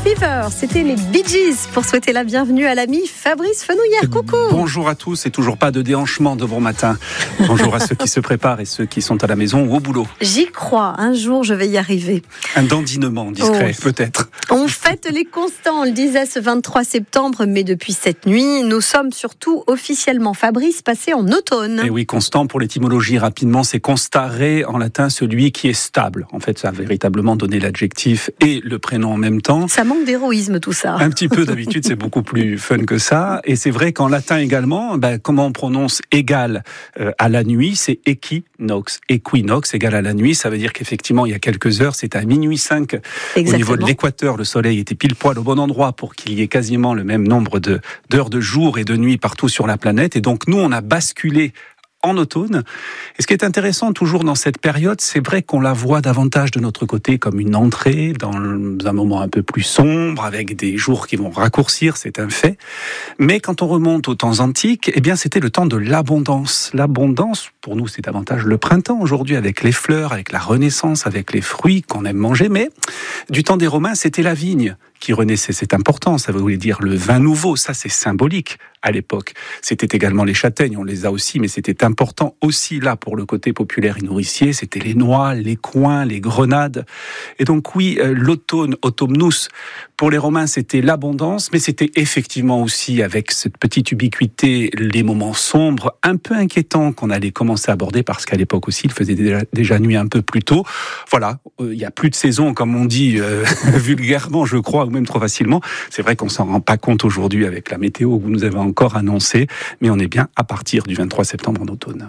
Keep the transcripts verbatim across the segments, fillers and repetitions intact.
Fever, c'était les Bee Gees pour souhaiter la bienvenue à l'ami Fabrice Fenouillère. Coucou. Bonjour à tous et toujours pas de déhanchement de bon matin. Bonjour à ceux qui se préparent et ceux qui sont à la maison ou au boulot. J'y crois, un jour je vais y arriver. Un dandinement discret, oh. peut-être. On fête les constants, on le disait ce vingt-trois septembre, mais depuis cette nuit, nous sommes surtout officiellement, Fabrice, passés en automne. Et oui, constant pour l'étymologie, rapidement, c'est constare en latin, celui qui est stable. En fait, ça a véritablement donné l'adjectif et le prénom en même temps. Ça manque d'héroïsme tout ça. Un petit peu, d'habitude, c'est beaucoup plus fun que ça. Et c'est vrai qu'en latin également, ben, comment on prononce égal euh, à la nuit, c'est equinox. Equinox égal à la nuit, ça veut dire qu'effectivement, il y a quelques heures, c'est à minuit cinq. Exactement. Au niveau de l'équateur, le soleil était pile poil au bon endroit pour qu'il y ait quasiment le même nombre de, d'heures de jour et de nuit partout sur la planète. Et donc, nous, on a basculé en automne. Et ce qui est intéressant toujours dans cette période, c'est vrai qu'on la voit davantage de notre côté comme une entrée dans un moment un peu plus sombre, avec des jours qui vont raccourcir, c'est un fait. Mais quand on remonte aux temps antiques, eh bien c'était le temps de l'abondance. L'abondance, pour nous, c'est davantage le printemps aujourd'hui, avec les fleurs, avec la renaissance, avec les fruits qu'on aime manger. Mais du temps des Romains, c'était la vigne qui renaissait, c'est important, ça voulait dire le vin nouveau, ça c'est symbolique à l'époque. C'était également les châtaignes, on les a aussi, mais c'était important aussi là pour le côté populaire et nourricier, c'était les noix, les coings, les grenades. Et donc oui, l'automne, autumnus, pour les Romains c'était l'abondance, mais c'était effectivement aussi avec cette petite ubiquité, les moments sombres, un peu inquiétants qu'on allait commencer à aborder parce qu'à l'époque aussi il faisait déjà, déjà nuit un peu plus tôt. Voilà, il euh, n'y a plus de saison comme on dit euh, vulgairement je crois, ou même trop facilement. C'est vrai qu'on s'en rend pas compte aujourd'hui avec la météo que vous nous avez encore annoncée, mais on est bien à partir du vingt-trois septembre en automne.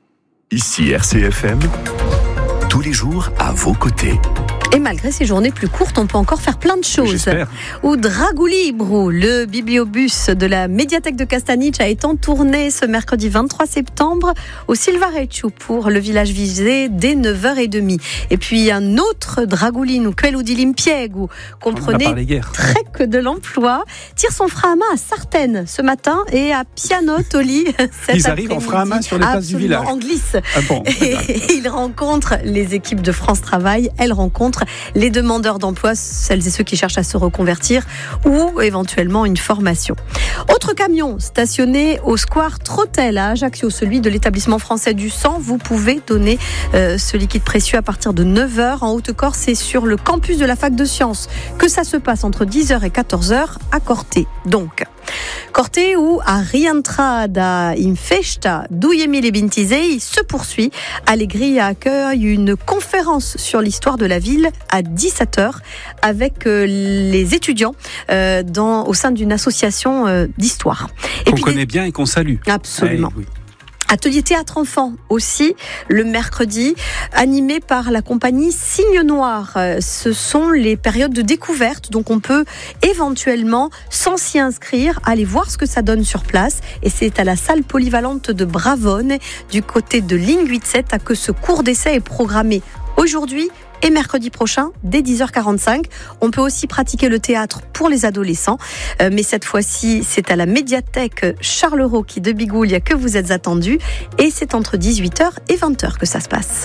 Ici R C F M, tous les jours à vos côtés. Et malgré ces journées plus courtes, on peut encore faire plein de choses. J'espère. Ou Drago Libro, le bibliobus de la médiathèque de Castanic a été en tournée ce mercredi vingt-trois septembre au Silvarecciu pour le village visé dès neuf heures trente. Et puis un autre Dragolin ou quello di l'impiego, comprenez, trek de l'emploi, tire son frein à main à Sartène ce matin et à Pianottoli cet Ils arrivent en frein à main sur les places du village. En glisse. Ah bon, et, et ils rencontrent les équipes de France Travail, elles rencontrent les demandeurs d'emploi, celles et ceux qui cherchent à se reconvertir ou éventuellement une formation. Autre camion stationné au square Trottel à Ajaccio, celui de l'établissement français du sang. Vous pouvez donner euh, ce liquide précieux à partir de neuf heures. En Haute-Corse, c'est sur le campus de la fac de sciences que ça se passe entre dix heures et quatorze heures à Corté. Donc, Corté où a rientrada in festa duemila ventisei se poursuit. Allegria accueille une conférence sur l'histoire de la ville à dix-sept heures avec euh, les étudiants euh, dans, au sein d'une association euh, d'histoire. Et qu'on puis, connaît bien et qu'on salue. Absolument. Ouais, oui. Atelier théâtre enfant aussi, le mercredi, animé par la compagnie Signe Noir. Ce sont les périodes de découverte, donc on peut éventuellement, sans s'y inscrire, aller voir ce que ça donne sur place. Et c'est à la salle polyvalente de Bravone, du côté de ligne huit-sept, que ce cours d'essai est programmé aujourd'hui et mercredi prochain, dès dix heures quarante-cinq. On peut aussi pratiquer le théâtre pour les adolescents. Euh, mais cette fois-ci, c'est à la médiathèque Charles Rocchi de Bigoulia que vous êtes attendus. Et c'est entre dix-huit heures et vingt heures que ça se passe.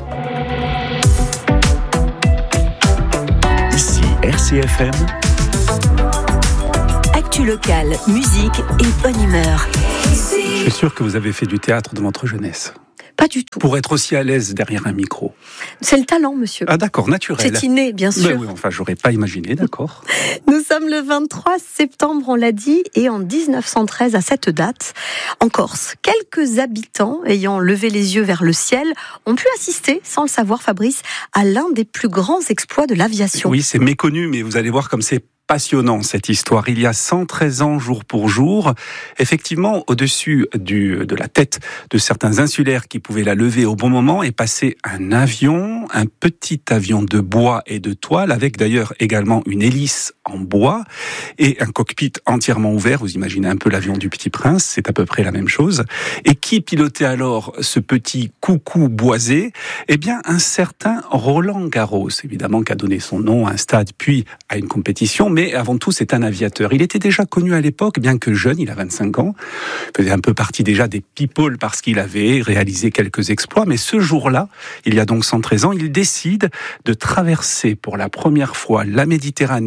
Ici R C F M. Actu locale, musique et bonne humeur. Je suis sûr que vous avez fait du théâtre dans votre jeunesse. Pas du tout. Pour être aussi à l'aise derrière un micro. C'est le talent, monsieur. Ah d'accord, naturel. C'est inné, bien sûr. Ben oui, enfin, j'aurais pas imaginé, d'accord. Nous sommes le vingt-trois septembre, on l'a dit, et en dix-neuf cent treize, à cette date, en Corse, quelques habitants ayant levé les yeux vers le ciel ont pu assister, sans le savoir, Fabrice, à l'un des plus grands exploits de l'aviation. Oui, c'est méconnu, mais vous allez voir comme c'est passionnant cette histoire. Il y a cent treize ans, jour pour jour, effectivement, au-dessus du, de la tête de certains insulaires qui pouvaient la lever au bon moment, est passé un avion, un petit avion de bois et de toile, avec d'ailleurs également une hélice en bois et un cockpit entièrement ouvert. Vous imaginez un peu l'avion du Petit Prince, c'est à peu près la même chose. Et qui pilotait alors ce petit coucou boisé ? Eh bien, un certain Roland Garros, évidemment, qui a donné son nom à un stade, puis à une compétition, mais avant tout, c'est un aviateur. Il était déjà connu à l'époque, bien que jeune, il a vingt-cinq ans, il faisait un peu partie déjà des people parce qu'il avait réalisé quelques exploits, mais ce jour-là, il y a donc cent treize ans, il décide de traverser pour la première fois la Méditerranée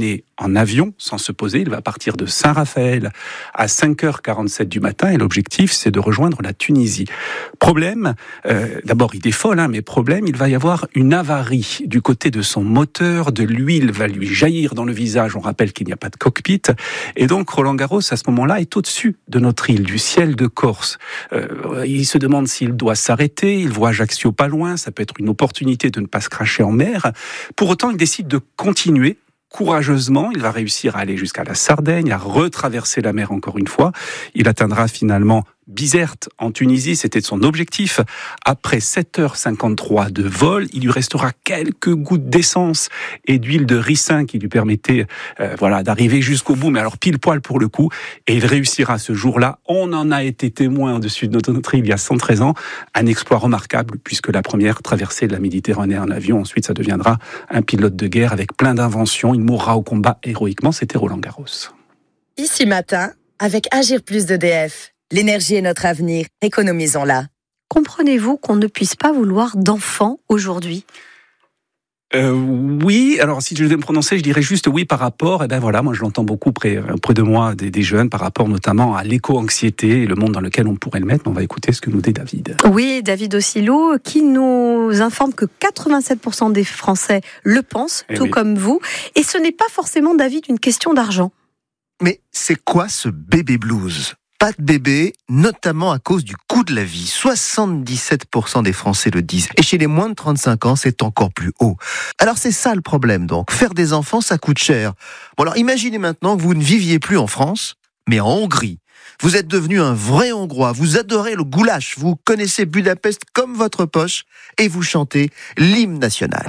en avion, sans se poser. Il va partir de Saint-Raphaël à cinq heures quarante-sept du matin et l'objectif, c'est de rejoindre la Tunisie. Problème, euh, d'abord, il défolle, hein, mais problème, il va y avoir une avarie du côté de son moteur, de l'huile va lui jaillir dans le visage. On rappelle qu'il n'y a pas de cockpit. Et donc, Roland Garros, à ce moment-là, est au-dessus de notre île, du ciel de Corse. Euh, il se demande s'il doit s'arrêter. Il voit Ajaccio pas loin. Ça peut être une opportunité de ne pas se cracher en mer. Pour autant, il décide de continuer. Courageusement, il va réussir à aller jusqu'à la Sardaigne, à retraverser la mer encore une fois. Il atteindra finalement Bizerte en Tunisie, c'était son objectif. Après sept heures cinquante-trois de vol, il lui restera quelques gouttes d'essence et d'huile de ricin qui lui permettaient euh, voilà, d'arriver jusqu'au bout, mais alors pile poil pour le coup. Et il réussira ce jour-là. On en a été témoin au-dessus de notre île il y a cent treize ans. Un exploit remarquable puisque la première traversée de la Méditerranée en avion, ensuite ça deviendra un pilote de guerre avec plein d'inventions. Il mourra au combat héroïquement, c'était Roland Garros. Ici Matin, avec Agir Plus d'E D F. L'énergie est notre avenir, économisons-la. Comprenez-vous qu'on ne puisse pas vouloir d'enfants aujourd'hui ? Euh, oui, alors si je devais me prononcer, je dirais juste oui par rapport, et eh ben voilà, moi je l'entends beaucoup près, près de moi des, des jeunes, par rapport notamment à l'éco-anxiété et le monde dans lequel on pourrait le mettre. On va écouter ce que nous dit David. Oui, David Ossillo, qui nous informe que quatre-vingt-sept pour cent des Français le pensent, eh tout oui. comme vous, et ce n'est pas forcément, David, une question d'argent. Mais c'est quoi ce bébé blues ? Pas de bébé, notamment à cause du coût de la vie. soixante-dix-sept pour cent des Français le disent. Et chez les moins de trente-cinq ans, c'est encore plus haut. Alors c'est ça le problème donc. Faire des enfants, ça coûte cher. Bon alors imaginez maintenant que vous ne viviez plus en France, mais en Hongrie. Vous êtes devenu un vrai Hongrois, vous adorez le goulash, vous connaissez Budapest comme votre poche, et vous chantez l'hymne national.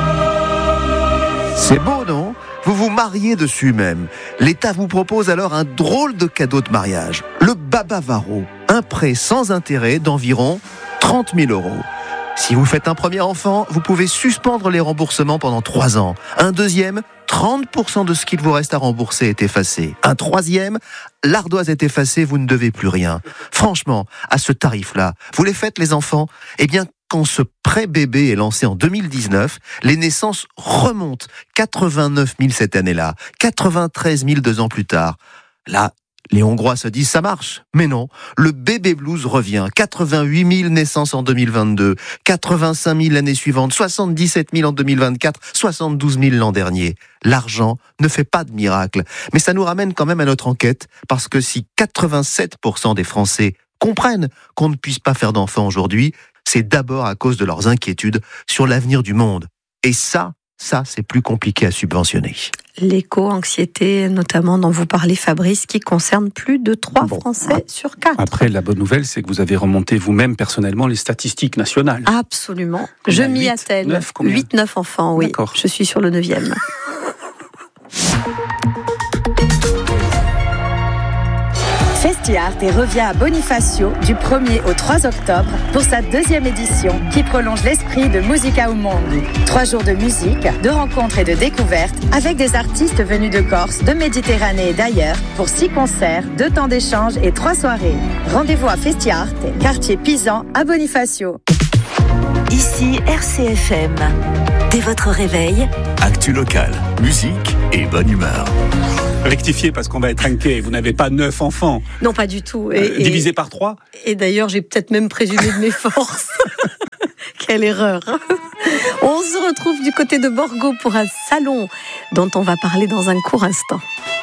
C'est beau, non ? Vous vous mariez dessus même. L'État vous propose alors un drôle de cadeau de mariage. Le Babavaro, un prêt sans intérêt d'environ trente mille euros. Si vous faites un premier enfant, vous pouvez suspendre les remboursements pendant trois ans. Un deuxième, trente pour cent de ce qu'il vous reste à rembourser est effacé. Un troisième, l'ardoise est effacée, vous ne devez plus rien. Franchement, à ce tarif-là, vous les faites les enfants ? Eh bien, quand ce prêt bébé est lancé en deux mille dix-neuf, les naissances remontent. quatre-vingt-neuf mille cette année-là, quatre-vingt-treize mille deux ans plus tard. Là, les Hongrois se disent ça marche. Mais non, le bébé blues revient. quatre-vingt-huit mille naissances en deux mille vingt-deux, quatre-vingt-cinq mille l'année suivante, soixante-dix-sept mille en deux mille vingt-quatre, soixante-douze mille l'an dernier. L'argent ne fait pas de miracle. Mais ça nous ramène quand même à notre enquête, parce que si quatre-vingt-sept pour cent des Français comprennent qu'on ne puisse pas faire d'enfants aujourd'hui, c'est d'abord à cause de leurs inquiétudes sur l'avenir du monde. Et ça, ça, c'est plus compliqué à subventionner. L'éco-anxiété, notamment dont vous parlez, Fabrice, qui concerne plus de trois Bon, Français sur quatre. Après, la bonne nouvelle, c'est que vous avez remonté vous-même personnellement les statistiques nationales. Absolument. Combien, Je m'y huit, attelle. neuf, combien huit neuf enfants, oui. D'accord. Je suis sur le neuvième. Festiart et revient à Bonifacio du premier au trois octobre pour sa deuxième édition qui prolonge l'esprit de Musica au Monde. Trois jours de musique, de rencontres et de découvertes avec des artistes venus de Corse, de Méditerranée et d'ailleurs pour six concerts, deux temps d'échange et trois soirées. Rendez-vous à Festiart, quartier Pisan à Bonifacio. Ici R C F M. Dès votre réveil, Actu locale, musique et bonne humeur. Rectifiez parce qu'on va être inquiet. Vous n'avez pas neuf enfants. Non, pas du tout. Et, Euh, et- divisé par trois. Et d'ailleurs, j'ai peut-être même présumé de mes forces. Quelle erreur. On se retrouve du côté de Borgo pour un salon dont on va parler dans un court instant.